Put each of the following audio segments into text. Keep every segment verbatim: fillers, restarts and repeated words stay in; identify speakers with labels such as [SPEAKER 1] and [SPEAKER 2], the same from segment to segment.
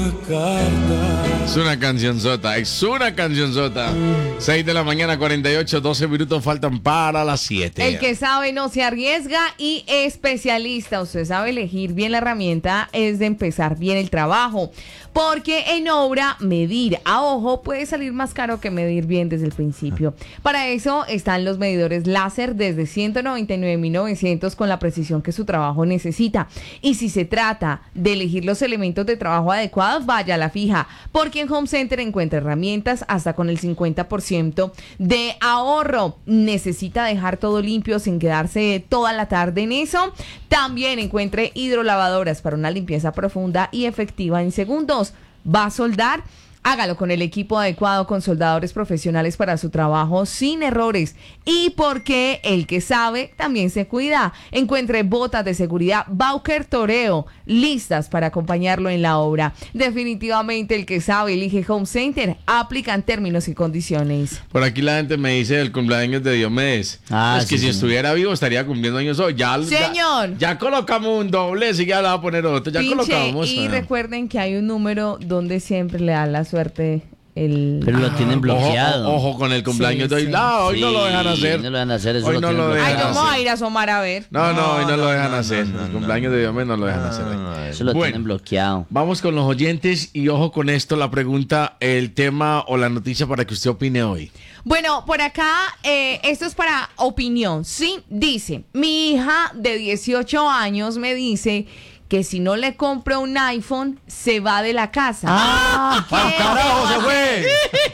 [SPEAKER 1] Es una cancionzota, es una cancionzota. seis de la mañana, cuarenta y ocho, doce minutos faltan para las siete.
[SPEAKER 2] El que sabe no se arriesga y especialista. Usted sabe elegir bien la herramienta, es de empezar bien el trabajo. Porque en obra, medir a ojo puede salir más caro que medir bien desde el principio. Para eso están los medidores láser desde ciento noventa y nueve mil novecientos con la precisión que su trabajo necesita. Y si se trata de elegir los elementos de trabajo adecuados, vaya a la fija. Porque en Home Center encuentra herramientas hasta con el cincuenta por ciento de ahorro. Necesita dejar todo limpio sin quedarse toda la tarde en eso. También encuentre hidrolavadoras para una limpieza profunda y efectiva en segundos. ¿Va a soldar? Hágalo con el equipo adecuado, con soldadores profesionales para su trabajo sin errores. Y porque el que sabe también se cuida. Encuentre botas de seguridad Bauker Toreo listas para acompañarlo en la obra. Definitivamente el que sabe elige Home Center. Aplican términos y condiciones.
[SPEAKER 1] Por aquí la gente me dice el cumpleaños de Diomedes. Ah, es que sí, si sí. estuviera vivo estaría cumpliendo años hoy. Ya,
[SPEAKER 2] Señor.
[SPEAKER 1] Ya, ya colocamos un doble, si ya le va a poner otro. Ya
[SPEAKER 2] Pinche,
[SPEAKER 1] colocamos.
[SPEAKER 2] Y ah. recuerden que hay un número donde siempre le da la suerte el...
[SPEAKER 3] Pero lo tienen bloqueado.
[SPEAKER 1] Ojo, ojo con el cumpleaños sí, de hoy.
[SPEAKER 3] Sí.
[SPEAKER 1] No, hoy sí, no lo dejan hacer.
[SPEAKER 3] No lo dejan hacer, eso
[SPEAKER 1] hoy
[SPEAKER 3] lo
[SPEAKER 1] no
[SPEAKER 3] tienen
[SPEAKER 1] lo
[SPEAKER 3] bloqueado.
[SPEAKER 2] Ay, yo me voy a ir a asomar a ver.
[SPEAKER 1] No, no,
[SPEAKER 4] no
[SPEAKER 1] hoy no, no lo dejan
[SPEAKER 4] no,
[SPEAKER 1] hacer.
[SPEAKER 4] No, no,
[SPEAKER 1] el cumpleaños
[SPEAKER 4] no.
[SPEAKER 1] de Diomedes no lo dejan
[SPEAKER 4] no,
[SPEAKER 1] hacer.
[SPEAKER 4] No, no,
[SPEAKER 3] eso lo
[SPEAKER 1] bueno,
[SPEAKER 3] tienen bloqueado.
[SPEAKER 1] Vamos con los oyentes y ojo con esto, la pregunta, el tema o la noticia para que usted opine hoy.
[SPEAKER 2] Bueno, por acá, eh, esto es para opinión, ¿sí? Dice, mi hija de dieciocho años me dice que si no le compro un iPhone, se va de la casa.
[SPEAKER 1] ¡Ah! ¡Al carajo se fue!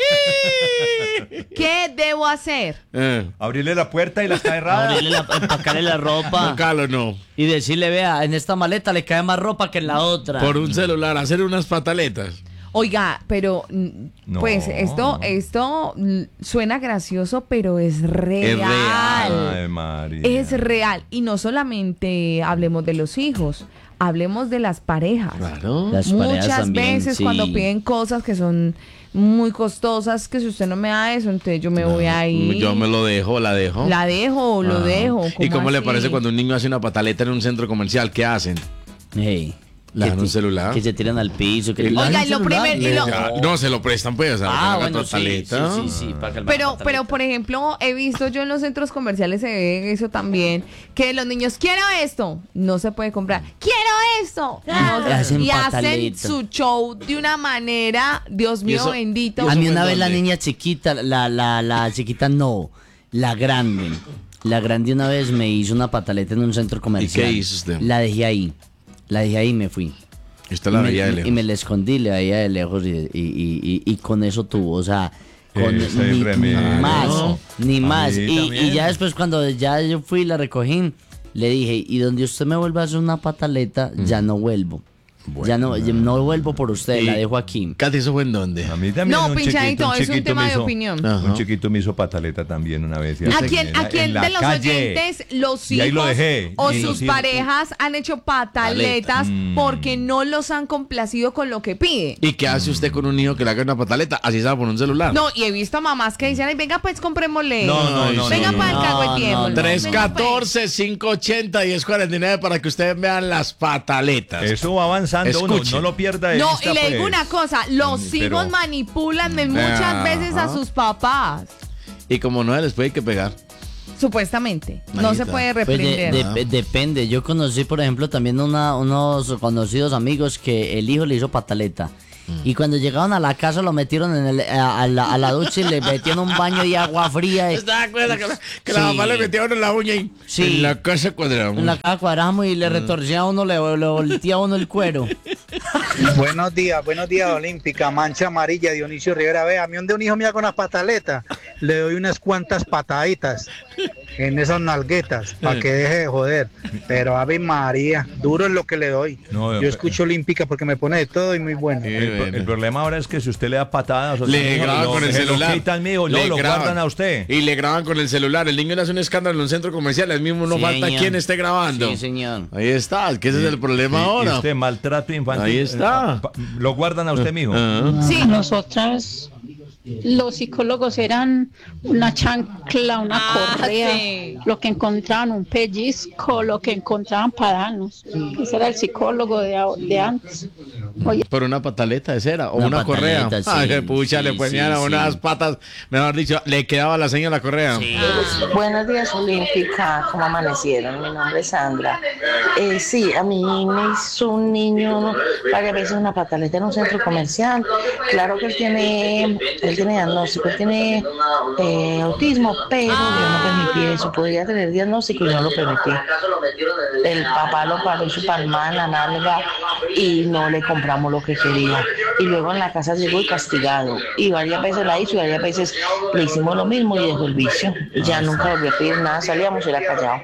[SPEAKER 2] ¿Qué debo hacer?
[SPEAKER 1] Eh.
[SPEAKER 4] Abrirle la puerta y la está errada.
[SPEAKER 3] Abrirle la, empacarle la ropa.
[SPEAKER 1] No, Carlos, no.
[SPEAKER 3] Y decirle, vea, en esta maleta le cae más ropa que en la otra.
[SPEAKER 1] Por un celular, hacer unas pataletas.
[SPEAKER 2] Oiga, pero
[SPEAKER 4] no.
[SPEAKER 2] pues esto esto suena gracioso, pero es real.
[SPEAKER 1] Es real.
[SPEAKER 4] Ay, María.
[SPEAKER 2] Es real. Y no solamente hablemos de los hijos, hablemos de las parejas.
[SPEAKER 1] Claro.
[SPEAKER 3] Las parejas
[SPEAKER 2] Muchas
[SPEAKER 3] también,
[SPEAKER 2] veces
[SPEAKER 3] sí.
[SPEAKER 2] cuando piden cosas que son muy costosas, que si usted no me da eso, entonces yo me no, voy a ir.
[SPEAKER 1] Yo me lo dejo, la dejo.
[SPEAKER 2] La dejo, lo
[SPEAKER 1] ah.
[SPEAKER 2] dejo.
[SPEAKER 1] ¿Y cómo
[SPEAKER 2] así?
[SPEAKER 1] le parece cuando un niño hace una pataleta en un centro comercial? ¿Qué hacen?
[SPEAKER 3] Hey.
[SPEAKER 1] Le dan un celular.
[SPEAKER 3] Que se tiran al piso. Que
[SPEAKER 2] Oiga, lo primero...
[SPEAKER 1] Lo... Ya, no, se lo prestan pues.
[SPEAKER 3] Ah,
[SPEAKER 1] a
[SPEAKER 3] bueno, sí, sí, sí, sí, para que el
[SPEAKER 2] pero, pero, por ejemplo, he visto yo en los centros comerciales, se ve eso también, que los niños, quiero esto, no se puede comprar. ¡Quiero esto! No,
[SPEAKER 3] hacen
[SPEAKER 2] y hacen
[SPEAKER 3] pataleta.
[SPEAKER 2] su show de una manera, Dios mío
[SPEAKER 1] eso,
[SPEAKER 2] bendito.
[SPEAKER 3] A mí una vez la niña chiquita, la, la, la chiquita no, la grande. La grande una vez me hizo una pataleta en un centro comercial.
[SPEAKER 1] ¿Y qué hizo usted?
[SPEAKER 3] La dejé ahí. La dejé ahí y me fui.
[SPEAKER 1] Y usted la
[SPEAKER 3] y
[SPEAKER 1] veía
[SPEAKER 3] me,
[SPEAKER 1] de lejos.
[SPEAKER 3] Y me la escondí, le veía de lejos y, y, y, y, y con eso tuvo, o sea, con, ni, ni más, no, ni más. Y, y ya después cuando ya yo fui y la recogí, le dije, y donde usted me vuelva a hacer una pataleta, mm. ya no vuelvo. Bueno, ya no, ya no vuelvo por usted, la dejo aquí.
[SPEAKER 1] Katy, ¿eso fue en dónde?
[SPEAKER 4] A mí también.
[SPEAKER 2] No,
[SPEAKER 4] un
[SPEAKER 2] pinchadito,
[SPEAKER 4] chiquito, un
[SPEAKER 2] es un tema
[SPEAKER 4] me
[SPEAKER 2] de
[SPEAKER 4] hizo,
[SPEAKER 2] opinión.
[SPEAKER 4] Un chiquito me hizo pataleta también una vez.
[SPEAKER 2] ¿A quién, a quién de los
[SPEAKER 4] calle.
[SPEAKER 2] oyentes, los
[SPEAKER 4] Y ahí lo
[SPEAKER 2] hijos
[SPEAKER 4] dejé,
[SPEAKER 2] o
[SPEAKER 4] y
[SPEAKER 2] sus
[SPEAKER 4] los
[SPEAKER 2] parejas han hecho pataletas
[SPEAKER 4] mm.
[SPEAKER 2] porque no los han complacido con lo que pide?
[SPEAKER 1] ¿Y qué hace usted con un niño que le haga una pataleta? Así se va por un celular.
[SPEAKER 2] No, y he visto mamás que dicen, ay, venga pues comprémosle.
[SPEAKER 4] No, no, no.
[SPEAKER 2] Venga
[SPEAKER 4] no,
[SPEAKER 2] para
[SPEAKER 4] no,
[SPEAKER 2] el cagüetiemo.
[SPEAKER 3] no, no.
[SPEAKER 1] tres uno cuatro, cinco ocho cero, diez cuarenta y nueve para que ustedes vean las pataletas.
[SPEAKER 4] Eso va avanzando, uno, no lo pierda de
[SPEAKER 2] No,
[SPEAKER 4] vista,
[SPEAKER 2] y le
[SPEAKER 4] pues.
[SPEAKER 2] digo una cosa, los
[SPEAKER 4] Pero...
[SPEAKER 2] hijos manipulan muchas
[SPEAKER 1] Ajá.
[SPEAKER 2] veces a sus papás.
[SPEAKER 1] Y como no, les puede que pegar.
[SPEAKER 2] Supuestamente. No
[SPEAKER 1] Ahí
[SPEAKER 2] se
[SPEAKER 1] está.
[SPEAKER 2] puede
[SPEAKER 3] Pues de-
[SPEAKER 2] reprender.
[SPEAKER 3] de- depende, yo conocí por ejemplo también una, unos conocidos amigos que el hijo le hizo pataleta. Y cuando llegaron a la casa lo metieron en el, a, a la, a la ducha y le metieron un baño de agua fría. Y,
[SPEAKER 1] ¿Está de acuerdo que, la, que
[SPEAKER 3] Sí.
[SPEAKER 1] la mamá le metía uno en la uña y
[SPEAKER 3] Sí.
[SPEAKER 1] en la casa cuadramos?
[SPEAKER 3] en la casa cuadramos y le retorcía a uno, le, le volteaba a uno el cuero.
[SPEAKER 5] Buenos días, buenos días, Olímpica, Mancha Amarilla, Dionisio Rivera. Ve, a mí donde un hijo me haga unas pataletas, le doy unas cuantas pataditas en esas nalguetas, para que deje de joder. Pero Ave María, duro es lo que le doy.
[SPEAKER 4] No,
[SPEAKER 5] Yo escucho Olímpica porque me pone de todo y muy bueno.
[SPEAKER 4] El, el problema ahora es que si usted le da patadas, o sea,
[SPEAKER 1] Le
[SPEAKER 4] no,
[SPEAKER 1] graban
[SPEAKER 4] no,
[SPEAKER 1] con el
[SPEAKER 4] se
[SPEAKER 1] celular.
[SPEAKER 4] Lo quitan, mijo, no,
[SPEAKER 1] Le
[SPEAKER 4] lo
[SPEAKER 1] graban.
[SPEAKER 4] guardan a usted.
[SPEAKER 1] Y le graban con el celular. El niño le hace un escándalo en un centro comercial. El mismo no
[SPEAKER 3] Sí,
[SPEAKER 1] falta
[SPEAKER 3] señor.
[SPEAKER 1] quien esté grabando.
[SPEAKER 3] Sí, señor.
[SPEAKER 1] Ahí está, que ese es el problema
[SPEAKER 4] Y- y
[SPEAKER 1] ahora.
[SPEAKER 4] usted maltrato infantil.
[SPEAKER 1] Ahí está.
[SPEAKER 4] Pa- Lo guardan a usted, mijo.
[SPEAKER 1] Ah.
[SPEAKER 6] Sí, nosotras, los psicólogos eran una chancla, una
[SPEAKER 2] Ah,
[SPEAKER 6] correa,
[SPEAKER 2] sí.
[SPEAKER 6] lo que encontraban un pellizco, lo que encontraban para darnos. Ese era el psicólogo de, a- de antes. Oye.
[SPEAKER 1] Por una pataleta de cera o
[SPEAKER 3] Una
[SPEAKER 1] una, correa.
[SPEAKER 3] pataleta,
[SPEAKER 1] Ay,
[SPEAKER 3] sí,
[SPEAKER 1] pucha,
[SPEAKER 3] sí,
[SPEAKER 1] le ponían
[SPEAKER 3] sí,
[SPEAKER 1] a unas
[SPEAKER 3] sí.
[SPEAKER 1] patas, mejor dicho, le quedaba la seña a la correa.
[SPEAKER 7] Buenos días, Olímpica. ¿Cómo amanecieron? Mi nombre es Sandra. Eh, sí, a mí me hizo un niño varias veces una pataleta en un centro comercial. Claro que él tiene, él tiene diagnóstico, él tiene eh, autismo, pero yo no permití eso. Podría tener diagnóstico y no lo permití. El papá lo paró y su palma en la nalga y no le compramos lo que quería. Y luego en la casa llegó y castigado. Y varias veces la hizo y varias veces le hicimos lo mismo y dejó el vicio. Ya nunca volvió a pedir nada, salíamos y era callado.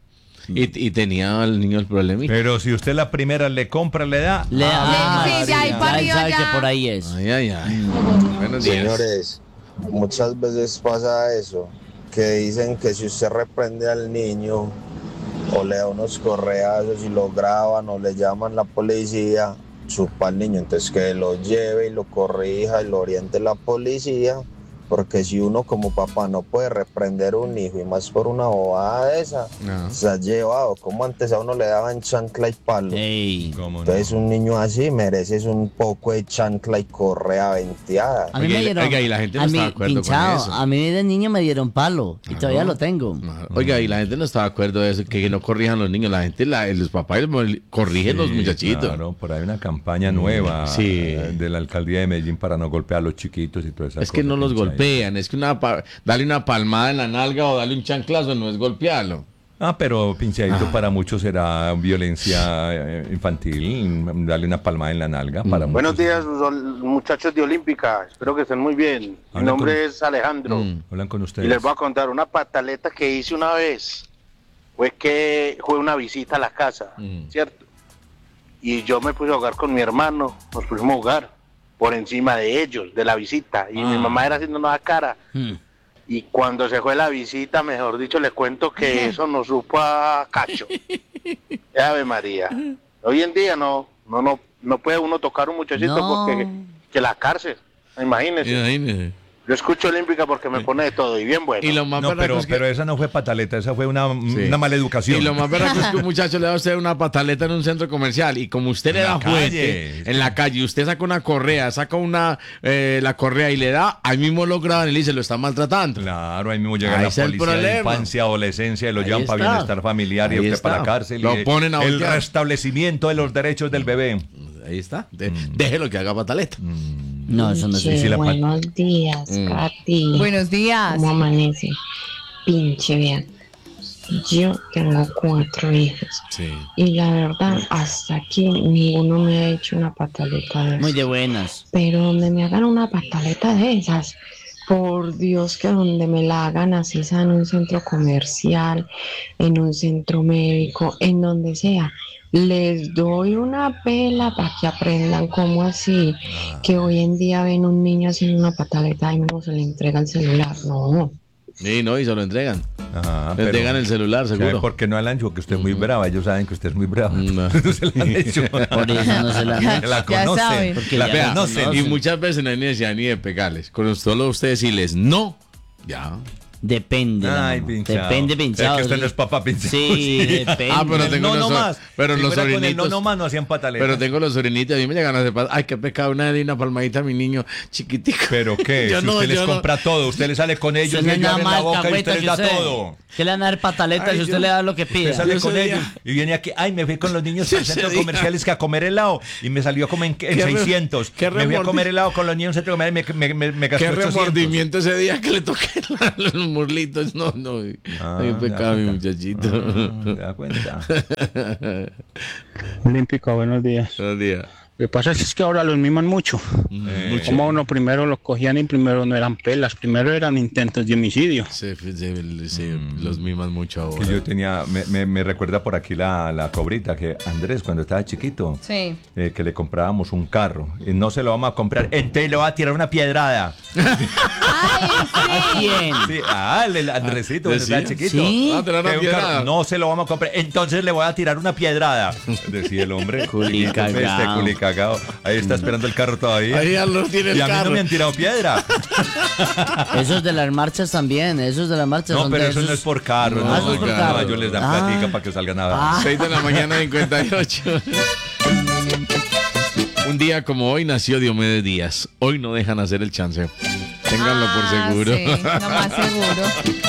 [SPEAKER 1] Y, y tenía el niño el problema.
[SPEAKER 4] Pero si usted la primera le compra, le da.
[SPEAKER 3] Le
[SPEAKER 2] Ah, sí, de ahí
[SPEAKER 3] ya
[SPEAKER 2] para
[SPEAKER 3] él
[SPEAKER 2] arriba
[SPEAKER 3] sabe
[SPEAKER 2] ya.
[SPEAKER 3] que por ahí es.
[SPEAKER 1] Ay, ay, ay. Buenos días.
[SPEAKER 8] Señores, muchas veces pasa eso, que dicen que si usted reprende al niño o le da unos correazos y lo graban o le llaman la policía, chupa al niño, entonces que lo lleve y lo corrija y lo oriente la policía, porque si uno como papá no puede reprender a un hijo y más por una bobada de esa,
[SPEAKER 1] No.
[SPEAKER 8] se ha llevado, como antes a uno le daban chancla y palo.
[SPEAKER 3] Ey.
[SPEAKER 4] ¿Cómo no?
[SPEAKER 8] Entonces un niño así merece un poco de chancla y correa venteada.
[SPEAKER 3] A mí
[SPEAKER 1] Oiga,
[SPEAKER 3] me
[SPEAKER 1] y-
[SPEAKER 3] dieron.
[SPEAKER 1] oiga, y la gente no
[SPEAKER 3] a
[SPEAKER 1] está
[SPEAKER 3] mí,
[SPEAKER 1] de acuerdo con
[SPEAKER 3] pinchado,
[SPEAKER 1] eso.
[SPEAKER 3] A mí de niño me dieron palo y todavía lo tengo.
[SPEAKER 1] Oiga, y la gente no está de acuerdo de eso, que no corrijan los niños. La gente, la, los papás corrigen los
[SPEAKER 4] Sí,
[SPEAKER 1] muchachitos.
[SPEAKER 4] Claro, por ahí una campaña nueva
[SPEAKER 1] Sí.
[SPEAKER 4] eh, de la alcaldía de Medellín para no golpear a los chiquitos y todo eso.
[SPEAKER 1] Es que no los golpean, es que una pa- darle una palmada en la nalga o darle un chanclazo no es golpearlo.
[SPEAKER 4] Ah, pero pinchadito para muchos será violencia eh, infantil, darle una palmada en la nalga. Para
[SPEAKER 9] Buenos
[SPEAKER 4] muchos.
[SPEAKER 9] días, sol- muchachos de Olímpica. Espero que estén muy bien. Mi
[SPEAKER 4] Hablan
[SPEAKER 9] nombre
[SPEAKER 4] con-
[SPEAKER 9] es Alejandro.
[SPEAKER 1] Mm.
[SPEAKER 4] Hablan con
[SPEAKER 9] Y
[SPEAKER 4] ustedes.
[SPEAKER 9] les voy a contar una pataleta que hice una vez. Fue que fue una visita a la casa,
[SPEAKER 1] Mm.
[SPEAKER 9] ¿cierto? Y yo me puse a jugar con mi hermano. Nos pusimos a jugar por encima de ellos, de la visita. Y mi
[SPEAKER 3] Ah.
[SPEAKER 9] mamá era haciéndonos la cara.
[SPEAKER 3] Hmm.
[SPEAKER 9] Y cuando se fue la visita, mejor dicho, le cuento que eso nos supo a cacho. Ave María. Hoy en día no, no, no, no puede uno tocar un muchachito
[SPEAKER 3] No.
[SPEAKER 9] porque que la cárcel. Imagínese.
[SPEAKER 1] Imagínese.
[SPEAKER 9] Yo escucho Olímpica porque me pone de todo y bien bueno.
[SPEAKER 1] Y lo más
[SPEAKER 4] No,
[SPEAKER 1] berraco
[SPEAKER 4] pero,
[SPEAKER 1] es que-
[SPEAKER 4] pero esa no fue pataleta, esa fue una,
[SPEAKER 1] Sí.
[SPEAKER 4] una mala educación.
[SPEAKER 1] Y lo más verdad es que un muchacho le da a usted una pataleta en un centro comercial y como usted le
[SPEAKER 4] En
[SPEAKER 1] da
[SPEAKER 4] la
[SPEAKER 1] fuerte
[SPEAKER 4] calle.
[SPEAKER 1] en la calle, usted saca una correa, saca una eh, la correa y le da, ahí mismo lo graban y le dice, lo está maltratando.
[SPEAKER 4] Claro, ahí mismo llega
[SPEAKER 1] Ahí
[SPEAKER 4] la
[SPEAKER 1] está el
[SPEAKER 4] policía de
[SPEAKER 1] problema.
[SPEAKER 4] infancia, adolescencia y lo
[SPEAKER 1] Ahí
[SPEAKER 4] llevan para
[SPEAKER 1] está.
[SPEAKER 4] bienestar familiar y
[SPEAKER 1] Ahí
[SPEAKER 4] usted
[SPEAKER 1] está.
[SPEAKER 4] para la cárcel.
[SPEAKER 1] Lo
[SPEAKER 4] y
[SPEAKER 1] ponen a
[SPEAKER 4] el
[SPEAKER 1] voltear.
[SPEAKER 4] restablecimiento de los derechos del bebé.
[SPEAKER 1] Ahí está. De- Déjelo que haga pataleta.
[SPEAKER 3] No, eso no
[SPEAKER 4] Sí,
[SPEAKER 3] es.
[SPEAKER 4] sí, la pa-
[SPEAKER 10] Buenos días,
[SPEAKER 1] Mm.
[SPEAKER 10] Katy.
[SPEAKER 2] Buenos días.
[SPEAKER 10] ¿Cómo amanece? Pinche bien. Yo tengo cuatro hijos
[SPEAKER 1] Sí.
[SPEAKER 10] y la verdad hasta aquí ninguno me ha hecho una pataleta de
[SPEAKER 3] Muy
[SPEAKER 10] esas.
[SPEAKER 3] de buenas.
[SPEAKER 10] Pero donde me hagan una pataleta de esas, por Dios que donde me la hagan así sea en un centro comercial, en un centro médico, en donde sea, les doy una pela para que aprendan cómo así, que hoy en día ven un niño haciendo una pataleta y mismo se le entrega el celular. No.
[SPEAKER 1] Sí, no, y se lo entregan.
[SPEAKER 4] Ajá,
[SPEAKER 1] Le
[SPEAKER 4] pero-
[SPEAKER 1] entregan el celular,
[SPEAKER 4] ¿sabe
[SPEAKER 1] seguro.
[SPEAKER 4] por qué no Alan? Porque usted es muy brava. Ellos saben que usted es muy brava.
[SPEAKER 1] No.
[SPEAKER 4] No se la han hecho.
[SPEAKER 3] Por eso no se la han hecho.
[SPEAKER 4] La
[SPEAKER 2] Ya
[SPEAKER 4] conocen.
[SPEAKER 2] saben.
[SPEAKER 3] Porque
[SPEAKER 4] La
[SPEAKER 3] ya
[SPEAKER 1] Vea,
[SPEAKER 4] conocen.
[SPEAKER 1] y muchas veces no hay necesidad ni de pegarles. Con solo usted decirles no, ya.
[SPEAKER 3] Depende. la
[SPEAKER 4] Ay,
[SPEAKER 3] mamá.
[SPEAKER 4] pinchado.
[SPEAKER 3] Depende, pinchado.
[SPEAKER 4] Es que usted no es papá pinchado.
[SPEAKER 3] Sí, depende.
[SPEAKER 1] Ah, pero
[SPEAKER 4] El
[SPEAKER 1] tengo
[SPEAKER 4] no,
[SPEAKER 1] unos
[SPEAKER 4] no
[SPEAKER 1] so-
[SPEAKER 4] más.
[SPEAKER 1] pero
[SPEAKER 4] Si
[SPEAKER 1] los
[SPEAKER 4] fuera con el no,
[SPEAKER 1] sobrinitos-
[SPEAKER 4] no más no hacían pataletas.
[SPEAKER 1] Pero tengo los sobrinitos, a mí me llegan a hacer pas- ay, qué pecado, una de una palmadita a mi niño chiquitico.
[SPEAKER 4] ¿Pero qué?
[SPEAKER 1] Yo
[SPEAKER 4] Si
[SPEAKER 1] no,
[SPEAKER 4] usted les
[SPEAKER 1] yo no.
[SPEAKER 4] compra todo, usted le sale con ellos
[SPEAKER 3] Usted
[SPEAKER 4] y
[SPEAKER 3] no es
[SPEAKER 4] ellos
[SPEAKER 3] nada
[SPEAKER 4] abren la
[SPEAKER 3] más
[SPEAKER 4] boca y
[SPEAKER 3] alcahueta
[SPEAKER 4] usted les
[SPEAKER 3] que
[SPEAKER 4] da
[SPEAKER 3] usted.
[SPEAKER 4] todo.
[SPEAKER 3] ¿Qué le van a dar pataletas
[SPEAKER 1] Ay,
[SPEAKER 3] si usted
[SPEAKER 1] yo-
[SPEAKER 3] le da lo que
[SPEAKER 4] Usted
[SPEAKER 3] pida?
[SPEAKER 4] sale
[SPEAKER 1] Yo
[SPEAKER 4] con
[SPEAKER 1] ese
[SPEAKER 4] ellos
[SPEAKER 1] día-
[SPEAKER 4] y viene aquí, ay, me fui con los niños
[SPEAKER 1] Yo
[SPEAKER 4] al
[SPEAKER 1] ese
[SPEAKER 4] centro
[SPEAKER 1] día-
[SPEAKER 4] comercial que a comer helado y me salió como en, en
[SPEAKER 1] Qué re-
[SPEAKER 4] seiscientos.
[SPEAKER 1] qué
[SPEAKER 4] Me fui a
[SPEAKER 1] remordi-
[SPEAKER 4] comer helado con los niños en el centro comercial y me, me, me, me gasté
[SPEAKER 1] Qué
[SPEAKER 4] ochocientos.
[SPEAKER 1] remordimiento ese día que le toqué la- los muslitos. No, no.
[SPEAKER 4] Ah,
[SPEAKER 1] Ay, qué
[SPEAKER 4] ya
[SPEAKER 1] pecado, mi
[SPEAKER 4] cuenta.
[SPEAKER 1] muchachito.
[SPEAKER 4] Ah, ¿te das cuenta?
[SPEAKER 5] Olímpica, buenos días.
[SPEAKER 1] Buenos días.
[SPEAKER 5] Lo que pasa es que ahora los miman mucho.
[SPEAKER 4] Eh,
[SPEAKER 5] Como uno primero los cogían y primero no eran pelas, primero eran intentos de homicidio.
[SPEAKER 1] Se, se- se- Los miman mucho ahora.
[SPEAKER 4] Que yo tenía, me, me, me recuerda por aquí la, la cobrita que Andrés cuando estaba chiquito,
[SPEAKER 2] Sí.
[SPEAKER 4] eh, que le comprábamos un carro y no se lo vamos a comprar, entonces le va a tirar una piedrada.
[SPEAKER 3] ¿A quién?
[SPEAKER 4] Sí, ah, el, el Andresito cuando
[SPEAKER 1] ¿decía?
[SPEAKER 4] estaba chiquito.
[SPEAKER 3] Sí.
[SPEAKER 1] Ah, te la
[SPEAKER 4] Que
[SPEAKER 1] dan
[SPEAKER 4] un carro,
[SPEAKER 1] piedrada.
[SPEAKER 4] no se lo vamos a comprar, entonces le voy a tirar una piedrada. Decía el hombre.
[SPEAKER 3] Culicagao.
[SPEAKER 4] Este culicagao. Ahí está esperando el carro todavía.
[SPEAKER 1] Ahí ya lo tiene el
[SPEAKER 4] y a mí
[SPEAKER 1] carro.
[SPEAKER 4] no me han tirado piedra.
[SPEAKER 3] Esos de las marchas también, esos de las marchas
[SPEAKER 4] No,
[SPEAKER 3] son
[SPEAKER 4] pero
[SPEAKER 3] de
[SPEAKER 4] eso no
[SPEAKER 3] esos-
[SPEAKER 4] es por carro.
[SPEAKER 1] No,
[SPEAKER 4] No,
[SPEAKER 1] eso es por
[SPEAKER 4] no,
[SPEAKER 1] carro.
[SPEAKER 4] ellos les dan
[SPEAKER 3] Ah.
[SPEAKER 4] platica para que salgan a
[SPEAKER 3] Ah.
[SPEAKER 1] seis de la mañana, cincuenta y ocho. Un día como hoy nació Diomedes Díaz. Hoy no dejan hacer el chance. Ténganlo
[SPEAKER 2] Ah,
[SPEAKER 1] por seguro.
[SPEAKER 2] Sí, lo más seguro.